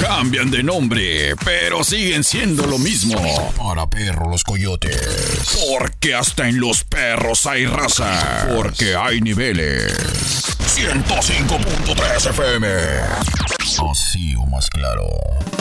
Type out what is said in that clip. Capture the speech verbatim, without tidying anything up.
Cambian de nombre, pero siguen siendo lo mismo. Para perro los coyotes. Porque hasta en los perros hay raza. Porque hay niveles. ciento cinco punto tres F M. Así o más claro.